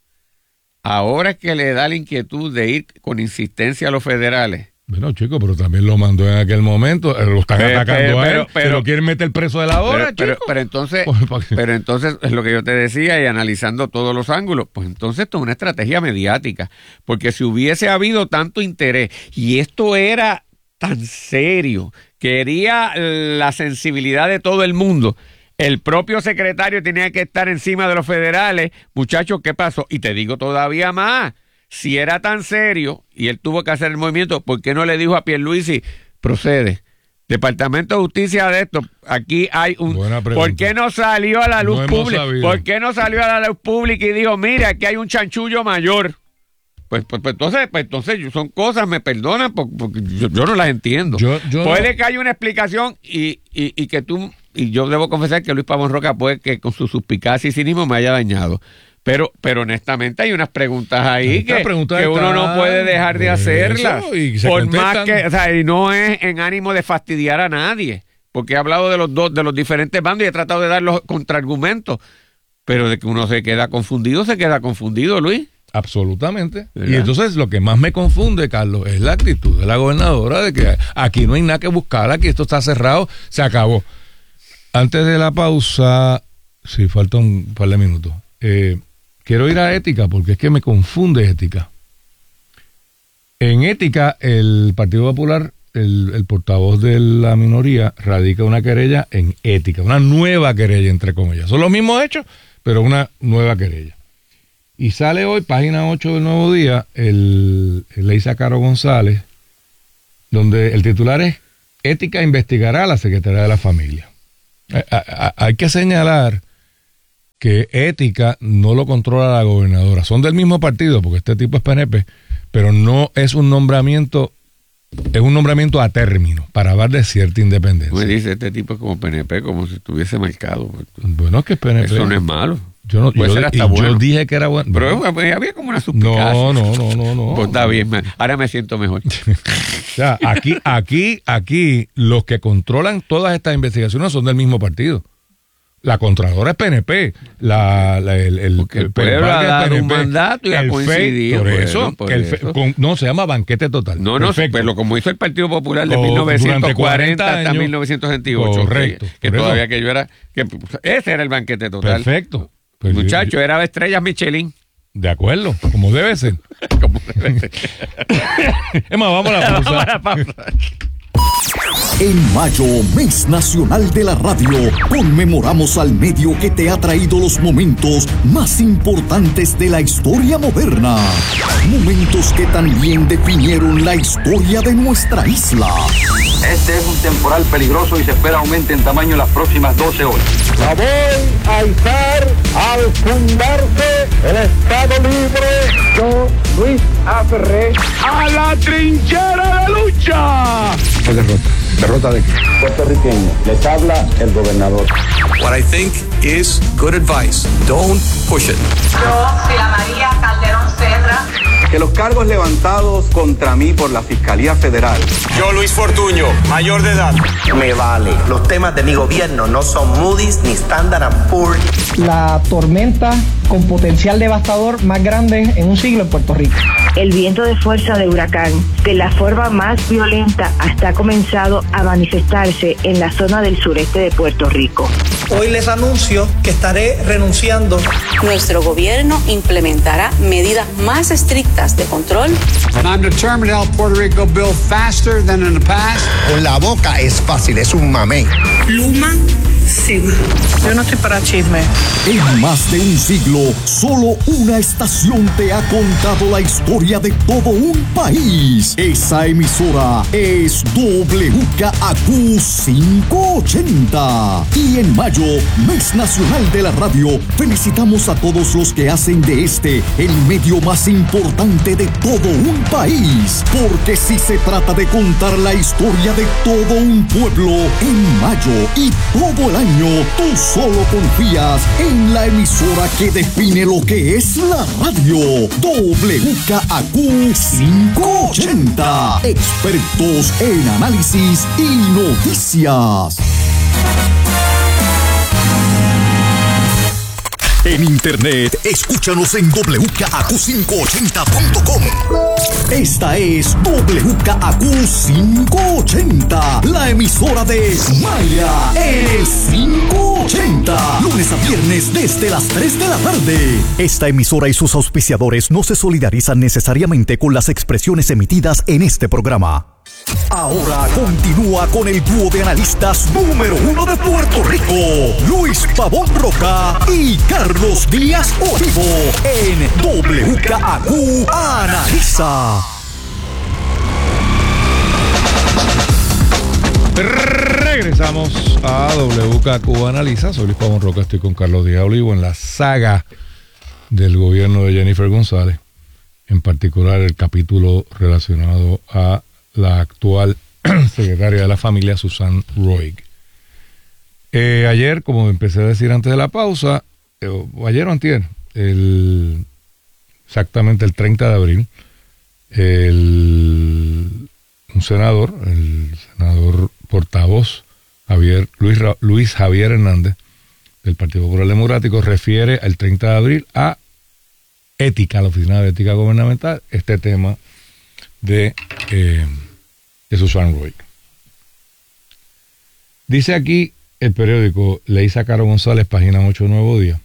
ahora es que le da la inquietud de ir con insistencia a los federales. Bueno, chico, pero también lo mandó en aquel momento, lo están atacando a él, pero quieren meter preso de la hora, chico. Pero entonces es lo que yo te decía, y analizando todos los ángulos, pues entonces esto es una estrategia mediática, porque si hubiese habido tanto interés, y esto era tan serio, quería la sensibilidad de todo el mundo, el propio secretario tenía que estar encima de los federales. Muchachos, ¿qué pasó? Y te digo todavía más, si era tan serio y él tuvo que hacer el movimiento, ¿por qué no le dijo a Pierluisi, procede? Departamento de Justicia de esto, aquí hay un... ¿Por qué no salió a la luz pública? ¿Por qué no salió a la luz pública y dijo, mira, aquí hay un chanchullo mayor? Pues entonces son cosas, me perdonan, porque yo no las entiendo. Puede que haya una explicación y que tú... Y yo debo confesar que Luis Pavón Roca puede que con su suspicacia y cinismo me haya dañado. Pero honestamente hay unas preguntas ahí que uno no puede dejar de hacerlas. Por más que, o sea, y no es en ánimo de fastidiar a nadie, porque he hablado de los diferentes bandos y he tratado de dar los contraargumentos, pero de que uno se queda confundido, Luis. Absolutamente. ¿Verdad? Y entonces lo que más me confunde, Carlos, es la actitud de la gobernadora de que aquí no hay nada que buscar, aquí esto está cerrado, se acabó. Antes de la pausa, sí, falta un par de minutos. Quiero ir a ética porque es que me confunde ética. En ética, el Partido Popular, el portavoz de la minoría, radica una querella en ética, una nueva querella, entre comillas. Son los mismos hechos, pero una nueva querella. Y sale hoy, página 8 del Nuevo Día, el Leisa Caro González, donde el titular es Ética investigará a la Secretaría de la Familia. Hay que señalar que ética no lo controla la gobernadora. Son del mismo partido, porque este tipo es PNP, pero no es un nombramiento, es un nombramiento a término, para dar cierta independencia. Me dice, este tipo es como PNP, como si estuviese marcado. Bueno, es que es PNP. Eso no es malo. Yo dije que era bueno. Pero había como una suspicacia. No. Pues está bien, ahora me siento mejor. O sea, aquí los que controlan todas estas investigaciones son del mismo partido. La Contralora es PNP. El pueblo ha dado un mandato y ha coincidido. No, se llama banquete total. No, pero como hizo el Partido Popular de 1940 hasta 1968. Correcto. Que todavía que yo era... ese era el banquete total. Perfecto. Muchacho, era estrellas Michelin. De acuerdo, como debe ser. Es más, vamos a la pausa. En mayo, mes nacional de la radio, conmemoramos al medio que te ha traído los momentos más importantes de la historia moderna. Momentos que también definieron la historia de nuestra isla. Este es un temporal peligroso y se espera aumente en tamaño en las próximas 12 horas. La voy a izar al fundarse el Estado Libre. Yo, Luis A. Ferré, a la trinchera de lucha. ¿Derrota de qué? Puertorriqueño. Les habla el gobernador. What I think is good advice. Don't push it. Yo, Sila María Calderón Cedra. Que los cargos levantados contra mí por la Fiscalía Federal. Yo, Luis Fortuño, mayor de edad. Me vale. Los temas de mi gobierno no son Moody's ni Standard & Poor's. La tormenta con potencial devastador más grande en un siglo en Puerto Rico. El viento de fuerza de huracán, de la forma más violenta, hasta ha comenzado a manifestarse en la zona del sureste de Puerto Rico. Hoy les anuncio que estaré renunciando. Nuestro gobierno implementará medidas más estrictas de control. And I'm determined to help Puerto Rico build faster than in the past. Con la boca es fácil, es un mamey. Luma, sí. Yo no estoy para chisme. En más de un siglo, solo una estación te ha contado la historia de todo un país. Esa emisora es WKAQ 580. Y en mayo, mes nacional de la radio, felicitamos a todos los que hacen de este el medio más importante de todo un país. Porque si se trata de contar la historia de todo un pueblo, en mayo y todo el año, tú solo confías en la emisora que define lo que es la radio. WKAQ 580. Expertos en análisis y noticias. En internet, escúchanos en WKAQ580.com. Esta es WKAQ 580, la emisora de Maya, el 580. Lunes a viernes desde las 3 de la tarde. Esta emisora y sus auspiciadores no se solidarizan necesariamente con las expresiones emitidas en este programa. Ahora continúa con el dúo de analistas número 1 de Puerto Rico, Luis Pavón Roca y Carlos Díaz Olivo, en WKAQ Analiza. Regresamos a WKAQ Analiza. Soy Luis Pavón Roca, estoy con Carlos Díaz Olivo en la saga del gobierno de Jennifer González, en particular el capítulo relacionado a la actual secretaria de la familia, Susan Roig. Ayer, como empecé a decir antes de la pausa, ayer o antier, exactamente el 30 de abril, un senador, el senador portavoz Luis Javier Hernández, del Partido Popular Democrático, refiere el 30 de abril a ética, a la Oficina de Ética Gubernamental, este tema de Susan Roig. Dice aquí el periódico Leisa Caro González, página 8, Nuevo Día,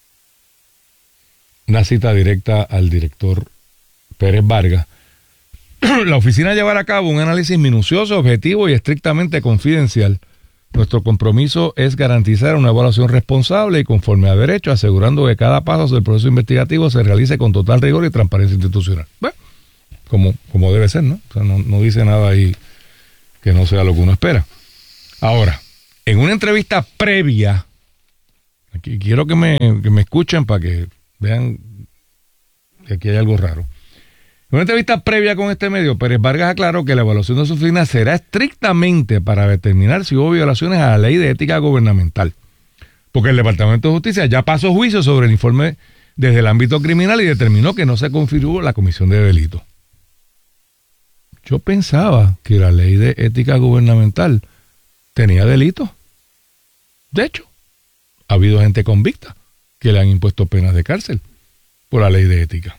una cita directa al director Pérez Vargas, la oficina llevará a cabo un análisis minucioso, objetivo y estrictamente confidencial. Nuestro compromiso es garantizar una evaluación responsable y conforme a derecho, asegurando que cada paso del proceso investigativo se realice con total rigor y transparencia institucional. Bueno, como debe ser, ¿no? O sea, no dice nada ahí que no sea lo que uno espera. Ahora, en una entrevista previa, aquí quiero que me escuchen para que vean que aquí hay algo raro. En una entrevista previa con este medio, Pérez Vargas aclaró que la evaluación de su oficina será estrictamente para determinar si hubo violaciones a la ley de ética gubernamental. Porque el Departamento de Justicia ya pasó juicio sobre el informe desde el ámbito criminal y determinó que no se configuró la comisión de delito. Yo pensaba que la ley de ética gubernamental tenía delitos. De hecho, ha habido gente convicta que le han impuesto penas de cárcel por la ley de ética.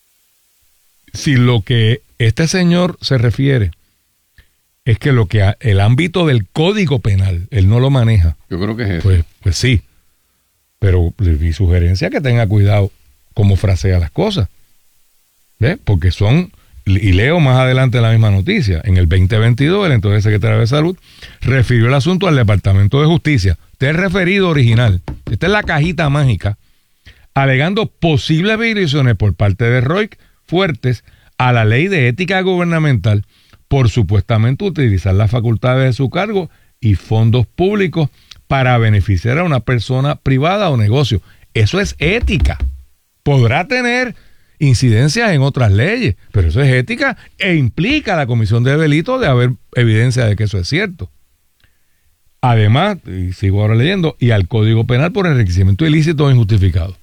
Si lo que este señor se refiere es que lo que el ámbito del Código Penal, él no lo maneja. Yo creo que es eso. Pues sí. Pero mi sugerencia es que tenga cuidado cómo frasea las cosas. ¿Ves? Porque y leo más adelante la misma noticia, en el 2022 el entonces secretario de Salud refirió el asunto al Departamento de Justicia. Este es el referido original. Esta es la cajita mágica, alegando posibles violaciones por parte de Roy Fuertes a la ley de ética gubernamental por supuestamente utilizar las facultades de su cargo y fondos públicos para beneficiar a una persona privada o negocio. Eso es ética. Podrá tener incidencias en otras leyes, pero eso es ética e implica la comisión de delito de haber evidencia de que eso es cierto. Además, y sigo ahora leyendo, y al Código Penal por enriquecimiento ilícito o injustificado.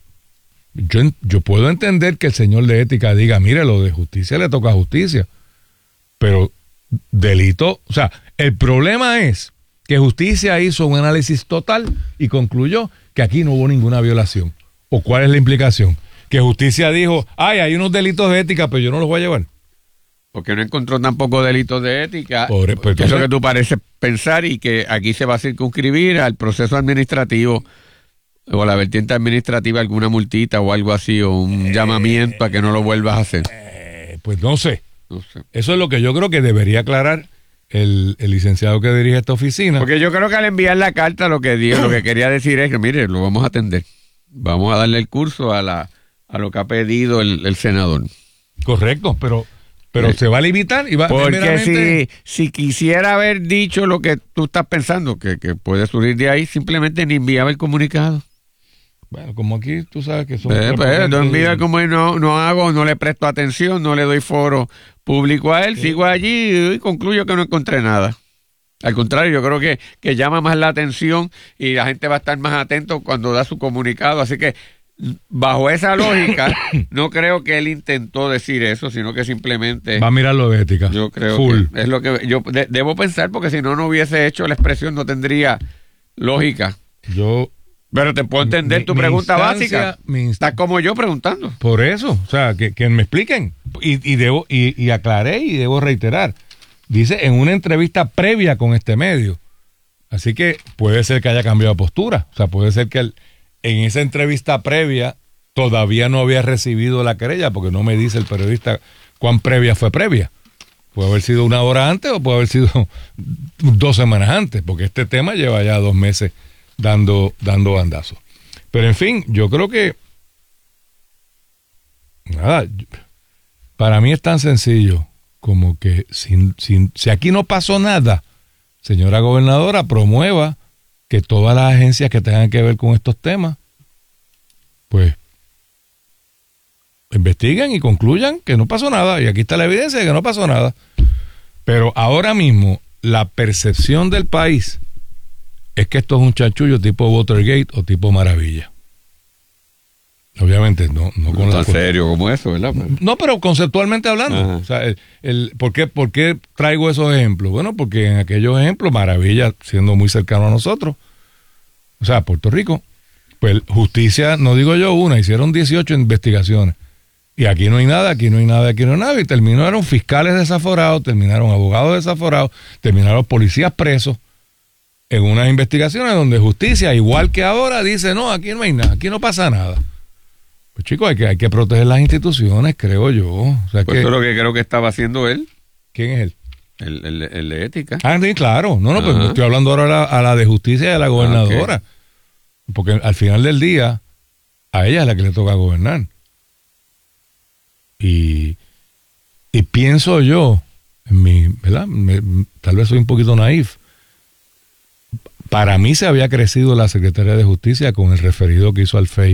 Yo puedo entender que el señor de ética diga, mire, lo de justicia le toca a justicia, pero delito, o sea, el problema es que justicia hizo un análisis total y concluyó que aquí no hubo ninguna violación. ¿O cuál es la implicación? Que justicia dijo, hay unos delitos de ética, pero yo no los voy a llevar. Porque no encontró tampoco delitos de ética, pues, que es lo que tú pareces pensar, y que aquí se va a circunscribir al proceso administrativo o a la vertiente administrativa, alguna multita o algo así, o un llamamiento a que no lo vuelvas a hacer. Pues no sé. Eso es lo que yo creo que debería aclarar el licenciado que dirige esta oficina. Porque yo creo que al enviar la carta lo que quería decir es que, mire, lo vamos a atender. Vamos a darle el curso a lo que ha pedido el senador. Correcto, pero se va a limitar y va porque meramente... si quisiera haber dicho lo que tú estás pensando, que puede surgir de ahí, simplemente ni enviaba el comunicado. Bueno, como aquí tú sabes que son... no envío como no le presto atención, no le doy foro público a él, sigo allí y concluyo que no encontré nada. Al contrario, yo creo que llama más la atención y la gente va a estar más atento cuando da su comunicado. Así que, bajo esa lógica, no creo que él intentó decir eso, sino que simplemente... Va a mirar lo de ética. Yo creo que es lo que yo debo pensar, porque si no hubiese hecho la expresión, no tendría lógica. Pero te puedo entender tu pregunta básica. Estás como yo preguntando. Por eso, o sea, que me expliquen. Y aclaré y debo reiterar. Dice en una entrevista previa con este medio. Así que puede ser que haya cambiado de postura. O sea, puede ser que en esa entrevista previa todavía no había recibido la querella, porque no me dice el periodista cuán previa fue previa. Puede haber sido 1 hora antes o puede haber sido 2 semanas antes, porque este tema lleva ya 2 meses dando bandazos. Pero en fin, yo creo que nada, para mí es tan sencillo como que si aquí no pasó nada, señora gobernadora, promueva que todas las agencias que tengan que ver con estos temas, pues investiguen y concluyan que no pasó nada, y aquí está la evidencia de que no pasó nada. Pero ahora mismo la percepción del país es que esto es un chanchullo tipo Watergate o tipo Maravilla. Obviamente no con tan serio como eso, ¿verdad? No, pero conceptualmente hablando. O sea, ¿por qué traigo esos ejemplos? Bueno, porque en aquellos ejemplos, Maravilla siendo muy cercano a nosotros, o sea, Puerto Rico, pues justicia, no digo yo hicieron 18 investigaciones. Y aquí no hay nada, aquí no hay nada, aquí no hay nada. Y terminaron fiscales desaforados, terminaron abogados desaforados, terminaron policías presos en unas investigaciones donde justicia, igual que ahora, dice, no, aquí no hay nada, aquí no pasa nada. Pues chicos, hay que proteger las instituciones, creo yo. O sea, pues eso es lo que creo que estaba haciendo él. ¿Quién es él? El de ética. Ah, sí, claro. No, pues estoy hablando ahora a la de justicia y a la gobernadora. Okay. Porque al final del día, a ella es la que le toca gobernar. Y pienso yo, ¿verdad? Tal vez soy un poquito naif. Para mí se había crecido la Secretaría de Justicia con el referido que hizo al FEI